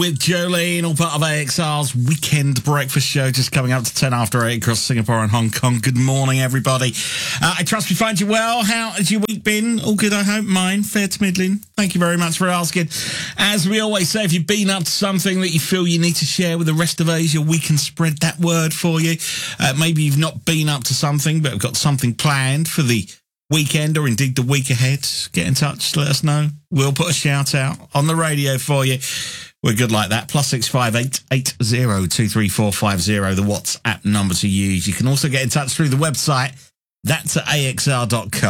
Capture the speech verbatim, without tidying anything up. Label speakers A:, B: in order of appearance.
A: with Jolene, all part of A X R's weekend breakfast show, just coming up to ten after eight across Singapore and Hong Kong. Good morning, everybody. Uh, I trust we find you well. How has your week been? All good, I hope. Mine, fair to middling. Thank you very much for asking. As we always say, if you've been up to something that you feel you need to share with the rest of Asia, we can spread that word for you. Uh, maybe you've not been up to something, but have got something planned for the weekend or indeed the week ahead. Get in touch, let us know. We'll put a shout out on the radio for you. We're good like that. Plus six five eight eight zero two three four five zero, the WhatsApp number to use. You can also get in touch through the website. That's at A X R dot com.